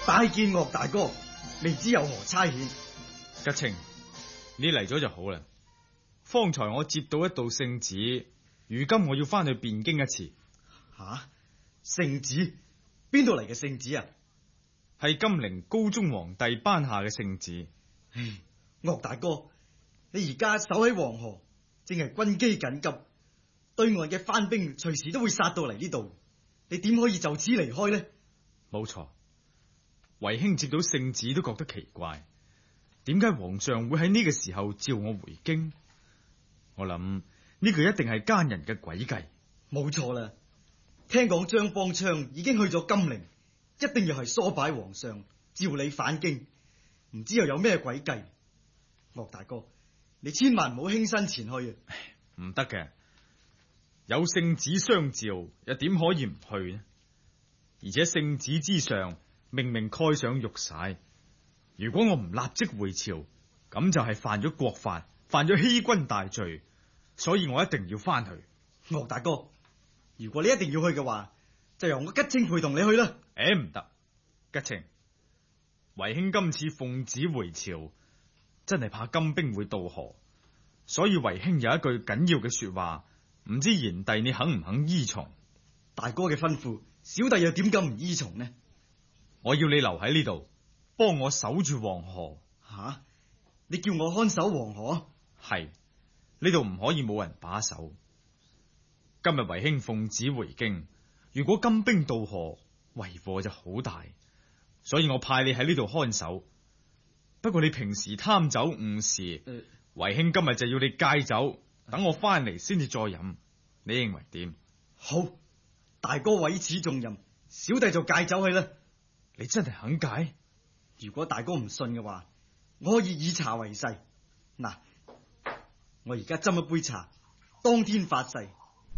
拜見岳大哥，未知有何差遣？ 吉清，你嚟咗就好啦。方才我接到一道聖旨，如今我要翻去汴京一次。 吓，聖旨？邊度嚟嘅聖旨啊？ 係金陵高宗皇帝頒下嘅聖旨。 唉，岳大哥，你而家守喺黃河，正係軍機緊急，對岸嘅番兵隨時都會殺到嚟呢度，你點可以就此離開呢？ 冇錯，維兄接到聖旨都覺得奇怪，點解皇上會喺呢個時候召我回京？我諗呢個一定係奸人嘅詭計。 冇錯啦，聽講張邦昌已經去咗金陵，一定要係唆擺皇上召你返京，唔知又有咩詭計？岳大哥，你千萬唔好輕身前去啊！ 唔得嘅，有聖旨相召，又點可以唔去呢？而且聖旨之上明明蓋上玉璽，如果我唔立即回朝，咁就係犯咗國法，犯咗欺君大罪，所以我一定要翻去。 岳大哥，如果你一定要去嘅話，就由我吉清陪同你去啦。 唔得，吉清，維兄今次奉旨回朝，真係怕金兵會渡河，所以維兄有一句緊要嘅說話，唔知賢弟你肯唔肯依從？ 大哥嘅吩咐，小弟又點敢唔依從呢？ 我要你留喺呢度，幫我守住黃河。 吓，你叫我看守黃河？ 係，呢度唔可以冇人把守。今日維兄奉旨回京，如果金兵渡河，為禍就好大，所以我派你喺呢度看守。不過你平時貪酒誤事，維兄今日就要你戒酒，等我翻嚟先至再飲。你認為點？ 好，大哥委此重任，小弟就戒酒去啦。 你真係肯戒？ 如果大哥唔信嘅話，我可以以茶為誓。嗱，我而家斟一杯茶，當天發誓，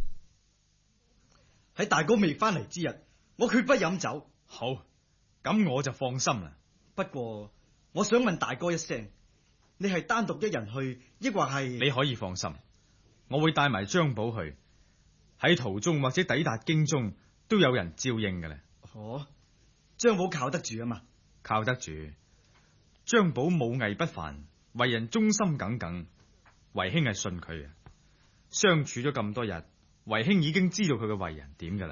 喺大哥未翻嚟之日，我決不飲酒。 好，咁我就放心啦。 不過我想問大哥一聲，你係單獨一人去，抑或係？ 你可以放心，我會帶埋張寶去，喺途中或者抵達京中都有人照應嘅啦。 哦，張寶靠得住啊嘛？ 靠得住。張寶武藝不凡，為人忠心耿耿，維兄係信佢嘅。相處咗咁多日，維兄已經知道佢嘅為人點噶啦。